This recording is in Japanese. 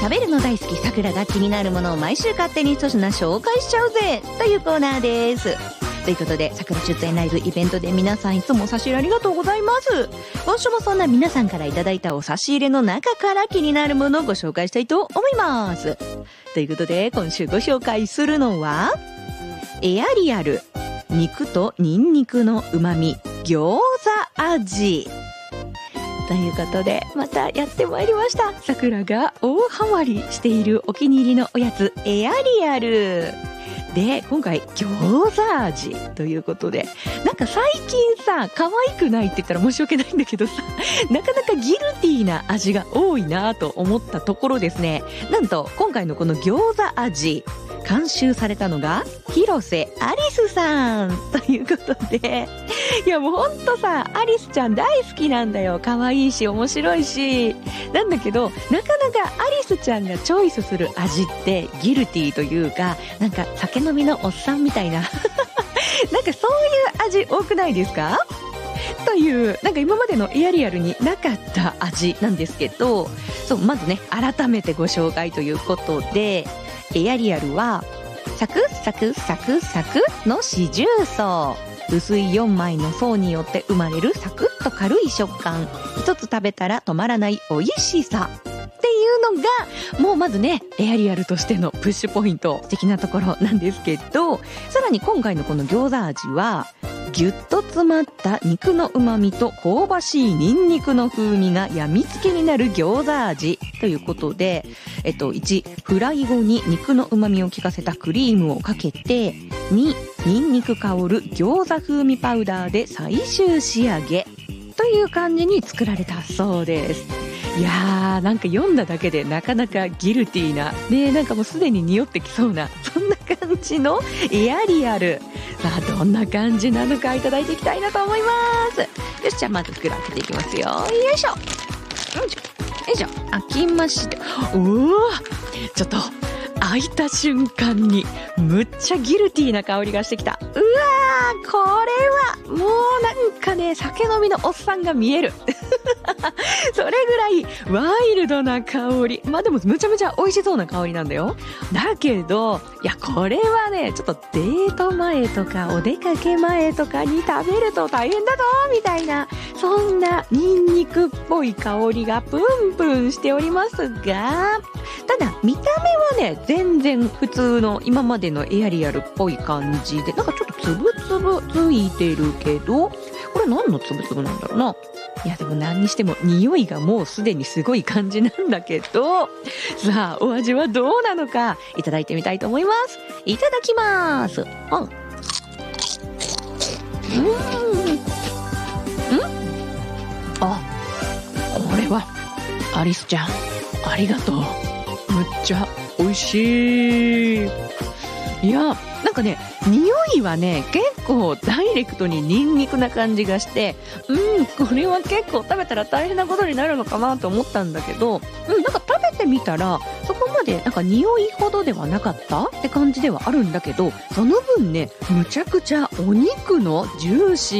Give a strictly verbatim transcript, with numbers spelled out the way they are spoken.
食べるの大好きさくらが気になるものを毎週勝手に一品紹介しちゃうぜというコーナーです。ということで、さくら出演ライブイベントで皆さんいつもお差し入れありがとうございます。今週もそんな皆さんからいただいたお差し入れの中から気になるものをご紹介したいと思います。ということで、今週ご紹介するのはエアリアル肉とニンニクの旨味餃子味ということで、またやってまいりました。さくらが大ハマりしているお気に入りのおやつエアリアルで、今回餃子味ということで、なんか最近さ、可愛くないって言ったら申し訳ないんだけどさ、なかなかギルティーな味が多いなと思ったところですね、なんと今回のこの餃子味監修されたのが広瀬アリスさんということで、いやもうほんとさ、アリスちゃん大好きなんだよ。可愛いし面白いし、なんだけどなかなかアリスちゃんがチョイスする味ってギルティーというか、なんか酒飲みのおっさんみたいななんかそういう味多くないですかという、なんか今までのエアリアルになかった味なんですけど、そう、まずね改めてご紹介ということで、エアリアルはサクサクサクサクの四重奏、薄いよんまいの層によって生まれるサクッと軽い食感、一つ食べたら止まらない美味しさっていうのがもうまずねエアリアルとしてのプッシュポイント的なところなんですけど、さらに今回のこの餃子味はぎゅっと詰まった肉の旨味と香ばしいニンニクの風味がやみつけになる餃子味ということで、えっと、いちフライ後に肉の旨味を効かせたクリームをかけて、にニンニク香る餃子風味パウダーで最終仕上げという感じに作られたそうです。いやー、なんか読んだだけでなかなかギルティーなね、なんかもうすでに匂ってきそうなそんな感じのエアリアル。さあどんな感じなのかいただいていきたいなと思います。よし、じゃあまず袋開けていきますよ。よいしょよいしょよいしょ、開きまして、おー、ちょっと開いた瞬間にむっちゃギルティーな香りがしてきた。うわー、これはもうなんかね、酒飲みのおっさんが見えるそれぐらいワイルドな香り。まあでもむちゃむちゃ美味しそうな香りなんだよ。だけどいや、これはねちょっとデート前とかお出かけ前とかに食べると大変だぞみたいな、そんなニンニクっぽい香りがプンプンしておりますが、ただ見た目はね全然普通の今までのエアリアルっぽい感じで、なんかちょっとつぶつぶついてるけど、これ何のつぶつぶなんだろうな。いやでも何にしても匂いがもうすでにすごい感じなんだけど、さあお味はどうなのかいただいてみたいと思います。いただきます。あ、うん、あ、これはアリスちゃんありがとう。むっちゃ美味しい。いや、なんかね匂いはね結構ダイレクトにニンニクな感じがして、うん、これは結構食べたら大変なことになるのかなと思ったんだけど、うん、なんか食べてみたらそこまでなんか匂いほどではなかったって感じではあるんだけど、その分ねむちゃくちゃお肉のジューシー